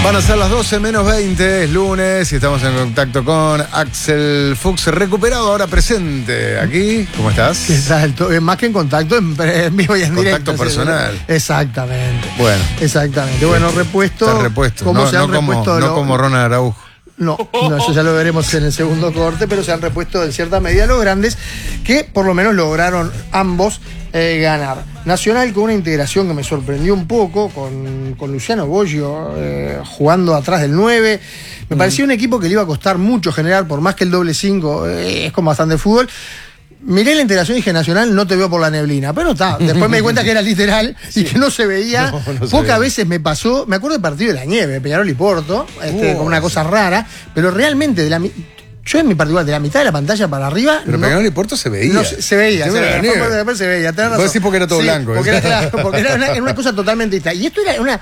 Van a ser las 12 menos 20, es lunes y estamos en contacto con Axel Fuchs, recuperado, ahora presente aquí. ¿Cómo estás? ¿Qué tal? Más que en contacto, en vivo y en directo. Contacto personal. Exactamente. Bueno. Exactamente. Bueno, repuesto. Está repuesto. ¿Cómo No, se han repuesto? No como Ronald Araujo. No, eso ya lo veremos en el segundo corte, pero se han repuesto en cierta medida los grandes que por lo menos lograron ambos ganar. Nacional con una integración que me sorprendió un poco, con Luciano Boggio jugando atrás del 9. Me parecía un equipo que le iba a costar mucho generar, por más que el doble 5 es como bastante fútbol. Miré la integración y dije, Nacional, no te veo por la neblina. Pero está, después me di cuenta que era literal y que no se veía. Pocas veces me pasó, me acuerdo del partido de la nieve, Peñarol y Porto, con una cosa rara, pero realmente yo en mi particular, de la mitad de la pantalla para arriba. Pero Peñarol y Porto se veía. No, se veía. Después se veía. Vos decís porque era todo blanco. Porque era una cosa totalmente distinta. Y esto era una.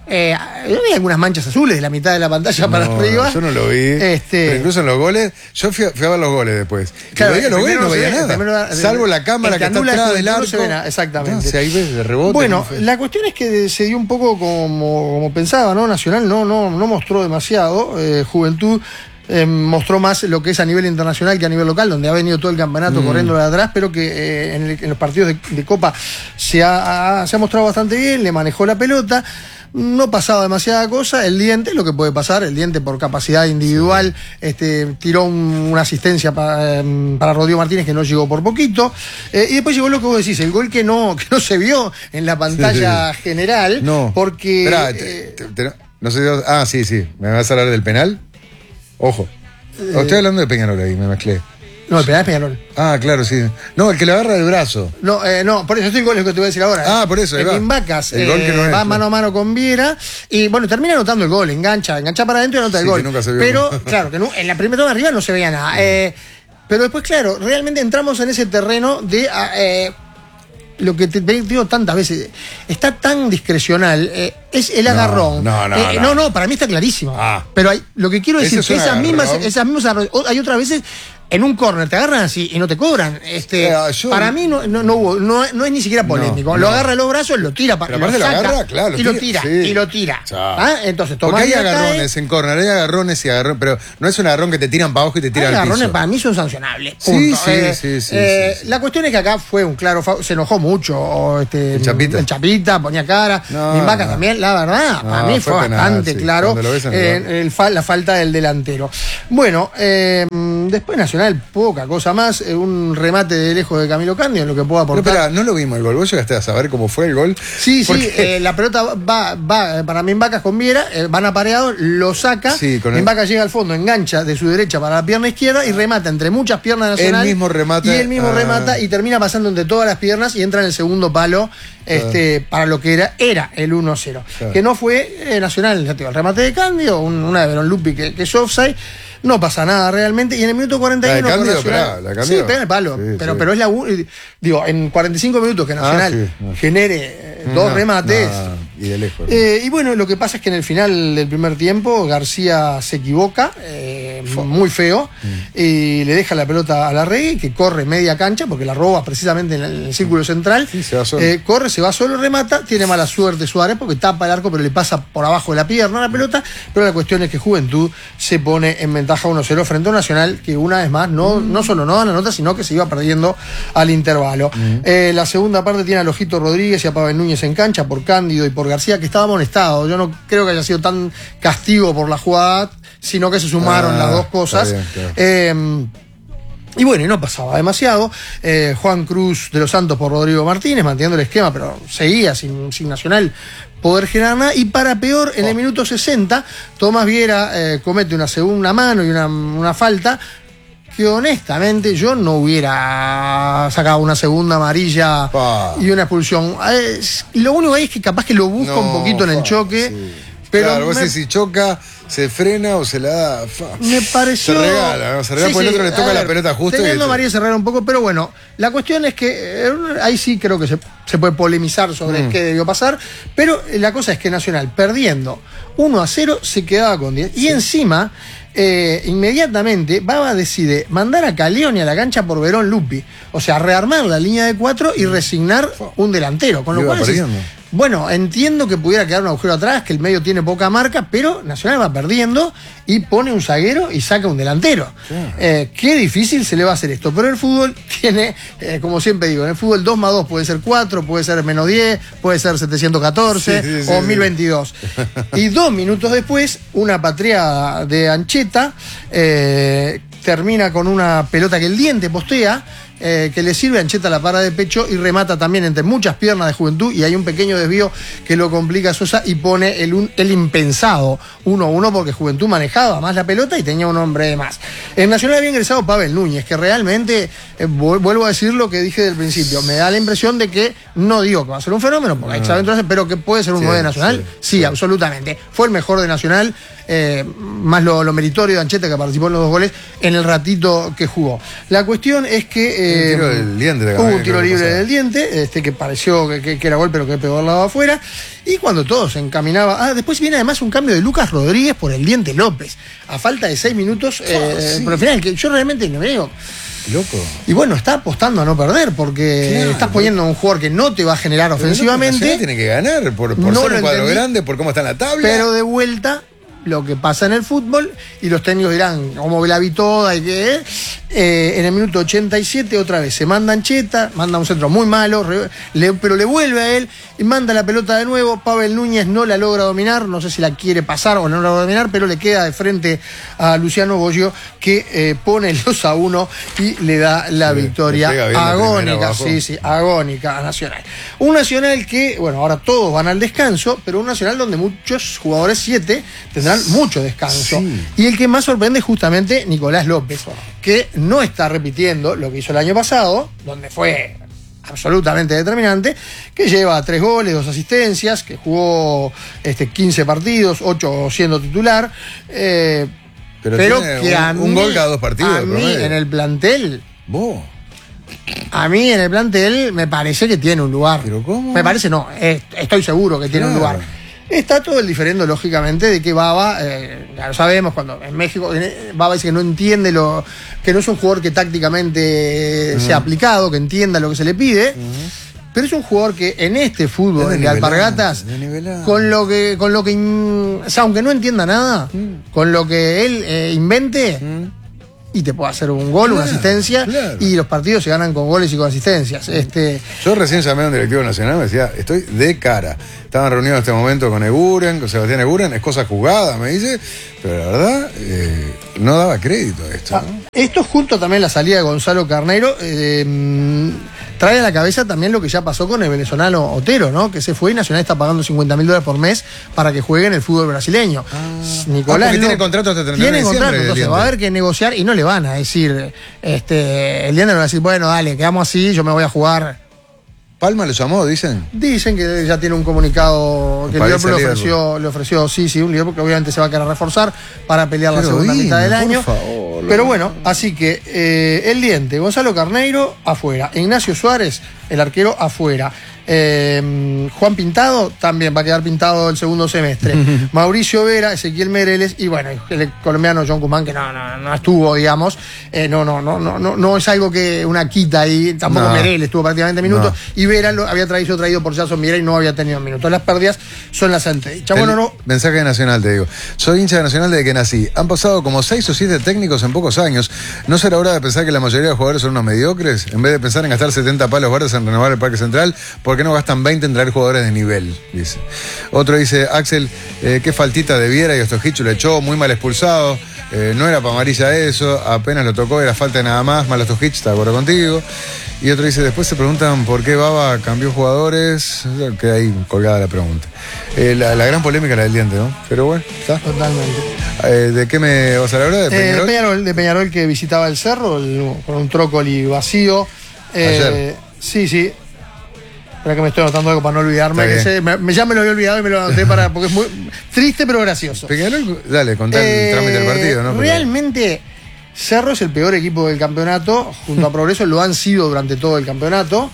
Había algunas manchas azules de la mitad de la pantalla para arriba. Yo no lo vi. Pero incluso en los goles, yo fui a ver los goles después. Claro, veía los goles no veía nada. Salvo la cámara que está atrás del arco. No se ve nada, exactamente. No, ahí ves de rebote. Bueno, la cuestión es que se dio un poco como pensaba, ¿no? Nacional no mostró demasiado. Juventud mostró más lo que es a nivel internacional que a nivel local, donde ha venido todo el campeonato corriendo de atrás, pero que en los partidos de Copa se ha mostrado bastante bien, le manejó la pelota. No pasaba demasiada cosa. El Diente, lo que puede pasar, el Diente por capacidad individual, tiró una asistencia para Rodrigo Martínez que no llegó por poquito. Y después llegó lo que vos decís, el gol que no se vio en la pantalla general. No. Porque. Esperá, no sé sí. ¿Me vas a hablar del penal? Ojo. Estoy hablando de Peñarol ahí, me mezclé. No, el penal es Peñarol. Ah, claro, sí. No, el que le agarra del brazo. No, por eso estoy con lo que te voy a decir ahora. Ah, por eso. El Invacas el gol que no va mano a mano con Viera y bueno, termina anotando el gol, engancha para adentro y anota el gol. Nunca se vio. Pero, claro, que en la primera toma arriba no se veía nada. Pero después, claro, realmente entramos en ese terreno de lo que te digo tantas veces, está tan discrecional, es el agarrón. No, para mí está clarísimo. Pero lo que quiero decir es que esas mismas hay otras veces en un córner te agarran así y no te cobran. Para mí no es ni siquiera polémico. Lo agarra en los brazos, lo tira para lo agarra, claro, y lo tira. Entonces, porque hay agarrones en córner, hay agarrones y agarrones, pero no es un agarrón que te tiran para abajo y te tiran al piso. Agarrones para mí son sancionables. Sí. La cuestión es que acá fue un claro se enojó mucho el Chapita ponía cara, Vaca también, la verdad, para mí fue bastante claro la falta del delantero. Bueno, después Nacional poca cosa más, un remate de lejos de Camilo Cándido en lo que puedo aportar. Pero espera, no lo vimos el gol, vos llegaste a saber cómo fue el gol. Sí, la pelota va para Vacas con Viera, van apareados, lo saca, Vaca llega al fondo, engancha de su derecha para la pierna izquierda y remata entre muchas piernas Nacional. Él mismo remata y termina pasando entre todas las piernas y entra en el segundo palo para lo que era el 1-0. Que no fue Nacional, el remate de Cándido, una de Verón Lupi que es offside. No pasa nada realmente. Y en el minuto 41 Cándido, Nacional. la Sí, pega el palo. Pero es en 45 minutos que Nacional genere dos remates. Y de lejos. Y bueno, lo que pasa es que en el final del primer tiempo García se equivoca, muy feo, y le deja la pelota a Larregui, que corre media cancha, porque la roba precisamente en el círculo central. Sí, se va solo. Corre, se va solo, remata, tiene mala suerte Suárez, porque tapa el arco, pero le pasa por abajo de la pierna la pelota. Pero la cuestión es que Juventud se pone en ventaja 1-0 frente a un Nacional que una vez más no solo no da la nota, sino que se iba perdiendo al intervalo. La segunda parte tiene a Lojito Rodríguez y a Pavel Núñez en cancha por Cándido y por García, que estaba amonestado. Yo no creo que haya sido tan castigo por la jugada, sino que se sumaron las dos cosas. Está bien. Y bueno, y no pasaba demasiado. Juan Cruz de los Santos por Rodrigo Martínez, manteniendo el esquema, pero seguía sin Nacional poder generar nada. Y para peor, en el minuto 60, Tomás Viera comete una segunda mano y una falta que honestamente yo no hubiera sacado una segunda amarilla y una expulsión. Lo único ahí es que capaz que lo busca un poquito en el choque. Sí. Pero claro, vos decís, si choca, se frena o se la da. Me pareció. Se regala, ¿no? Se regala porque el otro le toca la pelota justo. Teniendo a María Serrera un poco, pero bueno, la cuestión es que ahí sí creo que se puede polemizar sobre qué debió pasar, pero la cosa es que Nacional, perdiendo 1-0, se quedaba con 10. Y encima, inmediatamente, Baba decide mandar a Caleoni a la cancha por Verón Lupi. O sea, rearmar la línea de 4 y resignar un delantero. Con lo cual, bueno, entiendo que pudiera quedar un agujero atrás, que el medio tiene poca marca, pero Nacional va perdiendo y pone un zaguero y saca un delantero. Qué difícil se le va a hacer esto. Pero el fútbol tiene, como siempre digo, en el fútbol 2 más 2 puede ser 4, puede ser menos 10, puede ser 714 o 1022. Y 2 minutos después, una patriada de Ancheta termina con una pelota que el Diente postea, que le sirve a Ancheta la parada de pecho y remata también entre muchas piernas de Juventud, y hay un pequeño desvío que lo complica a Sosa y pone el impensado 1-1, porque Juventud manejaba más la pelota y tenía un hombre de más. En Nacional había ingresado Pavel Núñez, que realmente, vuelvo a decir lo que dije del principio, me da la impresión de que, no digo que va a ser un fenómeno, porque hay que saber entonces, pero que puede ser un 9 de Nacional, sí, absolutamente. Fue el mejor de Nacional, más lo meritorio de Ancheta, que participó en los 2 goles en el ratito que jugó. La cuestión es que un tiro del Diente, hubo un tiro libre del Diente, que pareció que era gol, pero que pegó al lado afuera. Y cuando todo se encaminaba. Después viene además un cambio de Lucas Rodríguez por el Diente López, a falta de 6 minutos. Por el final, que yo realmente no veo. Loco. Y bueno, está apostando a no perder, porque estás poniendo a un jugador que no te va a generar ofensivamente. Tiene que ganar por No ser un cuadro entendí, grande, por cómo está en la tabla. Pero de vuelta, lo que pasa en el fútbol, y los técnicos dirán, como la vi toda, y que en el minuto 87 otra vez se manda Ancheta, manda un centro muy malo, pero le vuelve a él y manda la pelota de nuevo. Pavel Núñez no la logra dominar, no sé si la quiere pasar o no la logra dominar, pero le queda de frente a Luciano Boggio, que pone el 2-1 y le da la victoria agónica, agónica a Nacional. Un Nacional que, bueno, ahora todos van al descanso, pero un Nacional donde muchos jugadores, 7, tendrán mucho descanso. Y el que más sorprende es justamente Nicolás López, que no está repitiendo lo que hizo el año pasado, donde fue absolutamente determinante, que lleva 3 goles, 2 asistencias, que jugó 15 partidos, 8 siendo titular, pero que un gol cada 2 partidos. A mí en el plantel... ¿Vos? A mí en el plantel me parece que tiene un lugar. ¿Pero cómo? Me parece no, estoy seguro que tiene un lugar. Está todo el diferendo, lógicamente, de que Baba, ya lo sabemos, cuando en México, Baba dice que no entiende que no es un jugador que tácticamente sea aplicado, que entienda lo que se le pide, pero es un jugador que en este fútbol de Alpargatas, con lo que o sea, aunque no entienda nada, con lo que él invente, y te puede hacer un gol, una asistencia, y los partidos se ganan con goles y con asistencias. Yo recién llamé a un directivo nacional, me decía, estoy de cara. Estaban reunidos en este momento con Eguren, con Sebastián Eguren, es cosa jugada, me dice, pero la verdad, no daba crédito a esto. ¿No? Esto junto también la salida de Gonzalo Carneiro, trae a la cabeza también lo que ya pasó con el venezolano Otero, ¿no? Que se fue y Nacional está pagando $50.000 por mes para que juegue en el fútbol brasileño. Nicolás porque tiene contrato hasta 31 de diciembre. Entonces va a haber que negociar y no le van a decir, el Diente le va a decir, bueno, dale, quedamos así, yo me voy a jugar. ¿Palma lo llamó, dicen? Dicen que ya tiene un comunicado, que el Liverpool le ofreció, un Liverpool que obviamente se va a querer reforzar para pelear la segunda mitad del año. Favor, pero bueno, así que el Diente, Gonzalo Carneiro, afuera. Ignacio Suárez, el arquero, afuera. Juan Pintado también va a quedar pintado el segundo semestre. Mauricio Vera, Ezequiel Mereles y bueno, el colombiano John Guzmán, que no estuvo, digamos. No es algo que una quita ahí, tampoco Mereles estuvo prácticamente minutos. Y Vera lo había traído por Jason Mira y no había tenido minutos. Las pérdidas son las antedichas. Mensaje de Nacional, te digo. Soy hincha de Nacional desde que nací. Han pasado como 6 o 7 técnicos en pocos años. ¿No será hora de pensar que la mayoría de jugadores son unos mediocres? En vez de pensar en gastar 70 palos verdes en renovar el Parque Central, ¿por qué no gastan 20 en traer jugadores de nivel? Dice. Otro dice, Axel, qué faltita de Viera y Ostojic lo echó, muy mal expulsado. No era para amarilla eso, apenas lo tocó, era falta de nada más, mal Ostojic, está de acuerdo contigo. Y otro dice, después se preguntan por qué Baba cambió jugadores. Queda ahí colgada la pregunta. La gran polémica la del Diente, ¿no? Pero bueno, ¿está? Totalmente. ¿De qué me vas a hablar? ¿De Peñarol? De Peñarol, que visitaba el Cerro con un trócoli vacío. Ayer. Sí. Espera que me estoy anotando algo para no olvidarme. Ya me lo había olvidado y me lo anoté porque es muy triste pero gracioso. Peñarol, dale, contá el trámite del partido, ¿no? Realmente, Cerro es el peor equipo del campeonato, junto a Progreso lo han sido durante todo el campeonato.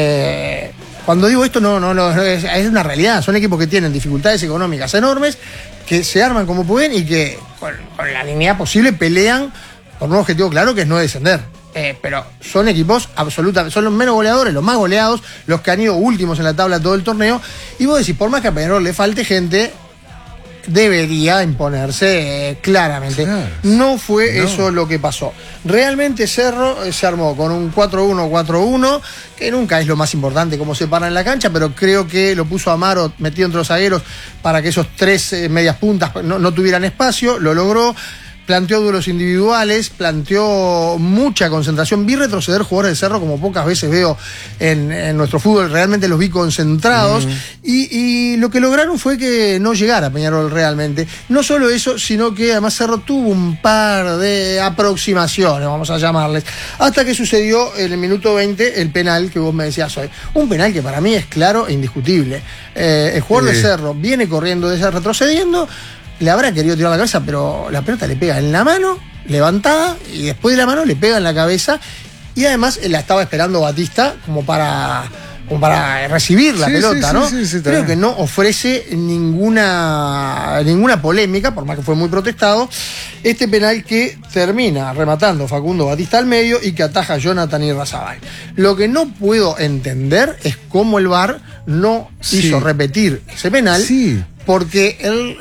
Cuando digo esto, es una realidad. Son equipos que tienen dificultades económicas enormes, que se arman como pueden y que con la dignidad posible pelean por un objetivo claro, que es no descender. pero son equipos absolutamente, son los menos goleadores, los más goleados, los que han ido últimos en la tabla todo el torneo. Y vos decís, por más que a Peñarol le falte gente, debería imponerse claramente. Claro. No fue eso lo que pasó. Realmente Cerro se armó con un 4-1-4-1, que nunca es lo más importante como se para en la cancha, pero creo que lo puso Amaro metido entre los zagueros para que esos tres medias puntas no tuvieran espacio, lo logró. Planteó duelos individuales, planteó mucha concentración. Vi retroceder jugadores de Cerro como pocas veces veo en nuestro fútbol. Realmente los vi concentrados. Y lo que lograron fue que no llegara Peñarol realmente. No solo eso, sino que además Cerro tuvo un par de aproximaciones, vamos a llamarles. Hasta que sucedió en el minuto 20 el penal que vos me decías hoy. Un penal que para mí es claro e indiscutible. El jugador de Cerro viene corriendo, retrocediendo. Le habrá querido tirar la cabeza, pero la pelota le pega en la mano, levantada, y después de la mano le pega en la cabeza. Y además la estaba esperando Batista como para recibir la pelota, ¿no? Sí, creo que no ofrece ninguna polémica, por más que fue muy protestado. Este penal que termina rematando Facundo Batista al medio y que ataja Jonathan Irrazabal. Lo que no puedo entender es cómo el VAR no hizo repetir ese penal, porque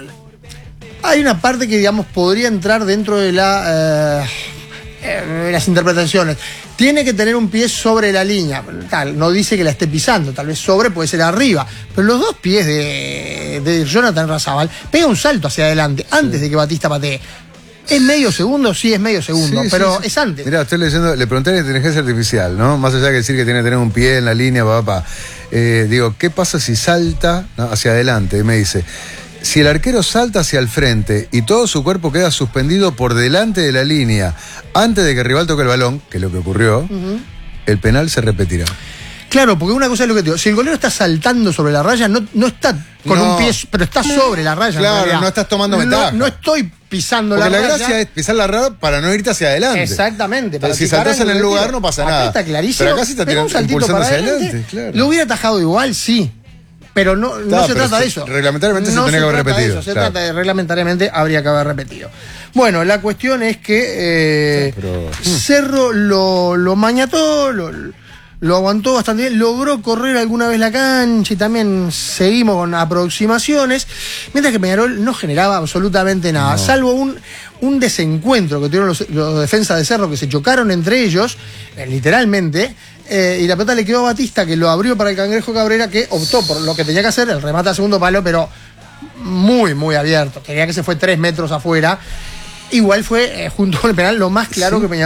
hay una parte que, digamos, podría entrar dentro de las interpretaciones. Tiene que tener un pie sobre la línea. No dice que la esté pisando, tal vez sobre, puede ser arriba. Pero los dos pies de Jonathan Irrazabal pega un salto hacia adelante antes de que Batista patee. ¿Es medio segundo? Sí, es medio segundo, pero es antes. Mirá, estoy leyendo, le pregunté a la inteligencia artificial, ¿no? Más allá de decir que tiene que tener un pie en la línea, papá. Digo, ¿qué pasa si salta hacia adelante? Y me dice, si el arquero salta hacia el frente y todo su cuerpo queda suspendido por delante de la línea antes de que el rival toque el balón, que es lo que ocurrió, el penal se repetirá. Claro, porque una cosa es lo que te digo, si el golero está saltando sobre la raya, no está con un pie, pero está sobre la raya. Claro, no estás tomando ventaja. No estoy pisando porque la raya. Porque la gracia es pisar la raya para no irte hacia adelante. Exactamente. Para si saltás en el lugar no pasa nada. Está clarísimo. Pero acá sí está impulsando hacia adelante. Claro. Lo hubiera atajado igual, sí. Pero no se trata de eso. Reglamentariamente se tenía que haber repetido. Se trata de reglamentariamente habría que haber repetido. Bueno, la cuestión es que Cerro lo mañató, lo aguantó bastante bien, logró correr alguna vez la cancha y también seguimos con aproximaciones, mientras que Peñarol no generaba absolutamente nada, salvo un desencuentro que tuvieron los defensas de Cerro, que se chocaron entre ellos, literalmente. Y la pelota le quedó a Batista, que lo abrió para el Cangrejo Cabrera, que optó por lo que tenía que hacer, el remate a segundo palo, pero muy, muy abierto. Tenía que se fue 3 metros afuera. Igual fue, junto con el penal, lo más claro que Peñarol